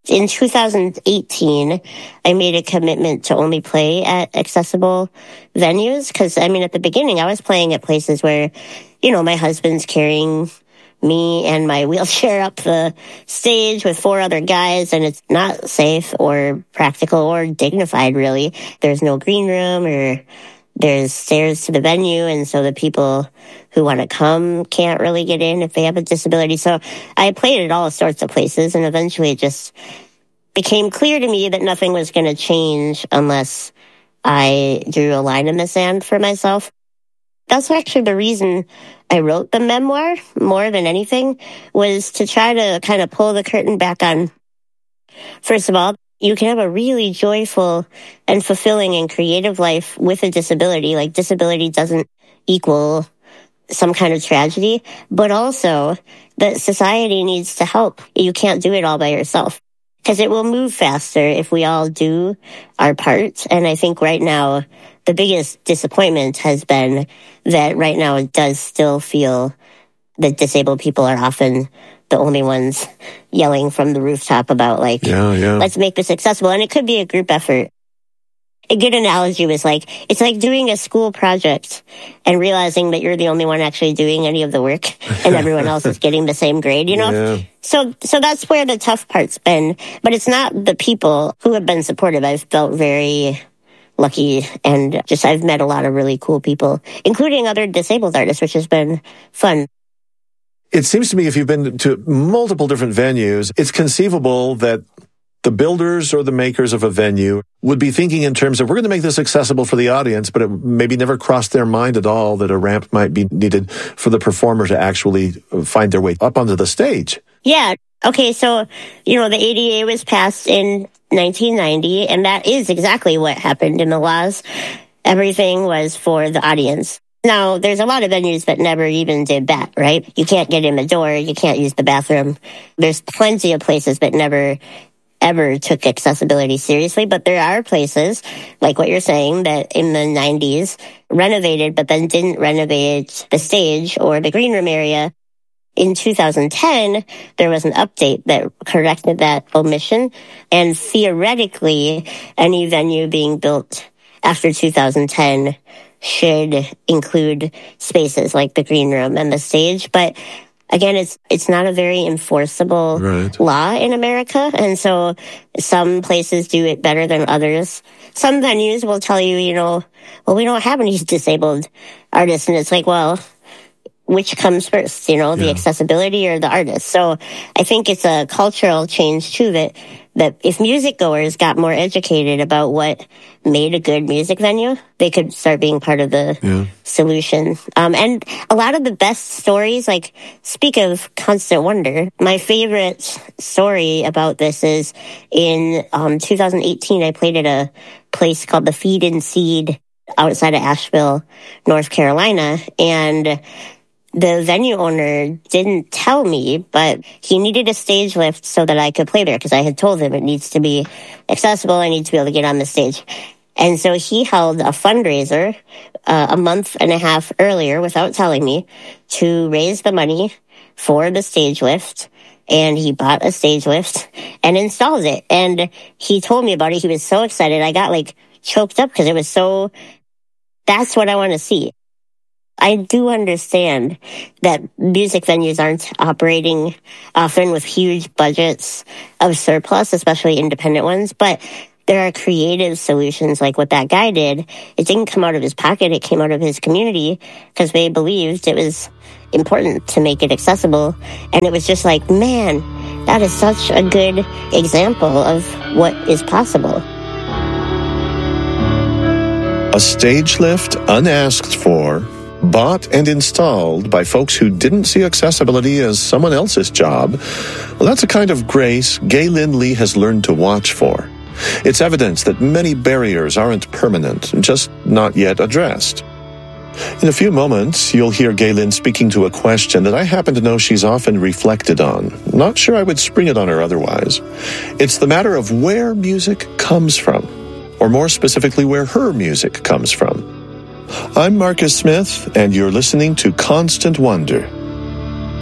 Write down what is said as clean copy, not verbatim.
In 2018, I made a commitment to only play at accessible venues because, I mean, at the beginning, I was playing at places where, you know, my husband's carrying me and my wheelchair up the stage with 4 other guys, and it's not safe or practical or dignified, really. There's no green room or there's stairs to the venue, and so the people who want to come can't really get in if they have a disability. So I played at all sorts of places, and eventually it just became clear to me that nothing was going to change unless I drew a line in the sand for myself. That's actually the reason I wrote the memoir more than anything, was to try to kind of pull the curtain back on, first of all, you can have a really joyful and fulfilling and creative life with a disability. Like, disability doesn't equal some kind of tragedy, but also that society needs to help. You can't do it all by yourself because it will move faster if we all do our part. And I think right now, the biggest disappointment has been that right now it does still feel that disabled people are often the only ones yelling from the rooftop about, like, let's make this accessible. And it could be a group effort. A good analogy was like, it's like doing a school project and realizing that you're the only one actually doing any of the work and everyone else is getting the same grade, you know? Yeah. So that's where the tough part's been. But it's not the people who have been supportive. I've felt very lucky, and just I've met a lot of really cool people, including other disabled artists, which has been fun. It seems to me if you've been to multiple different venues, it's conceivable that the builders or the makers of a venue would be thinking in terms of, we're going to make this accessible for the audience, but it maybe never crossed their mind at all that a ramp might be needed for the performer to actually find their way up onto the stage. Yeah. Okay. So, you know, the ADA was passed in 1990, and that is exactly what happened in the laws. Everything was for the audience. Now, there's a lot of venues that never even did that, right? You can't get in the door. You can't use the bathroom. There's plenty of places that never, ever took accessibility seriously. But there are places, like what you're saying, that in the 90s renovated, but then didn't renovate the stage or the green room area. In 2010, there was an update that corrected that omission. And theoretically, any venue being built after 2010 should include spaces like the green room and the stage. But again, it's not a very enforceable law in America. And so some places do it better than others. Some venues will tell you, you know, well, we don't have any disabled artists. And it's like, well, which comes first, you know, the accessibility or the artist? So I think it's a cultural change too, that if music goers got more educated about what made a good music venue, they could start being part of the solution. And a lot of the best stories, like, speak of constant wonder. My favorite story about this is in 2018, I played at a place called the Feed and Seed outside of Asheville, North Carolina. And the venue owner didn't tell me, but he needed a stage lift so that I could play there, because I had told him it needs to be accessible. I need to be able to get on the stage. And so he held a fundraiser a month and a half earlier without telling me to raise the money for the stage lift. And he bought a stage lift and installed it. And he told me about it. He was so excited. I got like choked up because it was so, that's what I want to see. I do understand that music venues aren't operating often with huge budgets of surplus, especially independent ones, but there are creative solutions like what that guy did. It didn't come out of his pocket. It came out of his community because they believed it was important to make it accessible. And it was just like, man, that is such a good example of what is possible. A stage lift unasked for, bought and installed by folks who didn't see accessibility as someone else's job. Well, that's a kind of grace Gay-Lyn Lee has learned to watch for. It's evidence that many barriers aren't permanent, just not yet addressed. In a few moments, you'll hear Gay-Lyn speaking to a question that I happen to know she's often reflected on. Not sure I would spring it on her otherwise. It's the matter of where music comes from, or more specifically, where her music comes from. I'm Marcus Smith, and you're listening to Constant Wonder.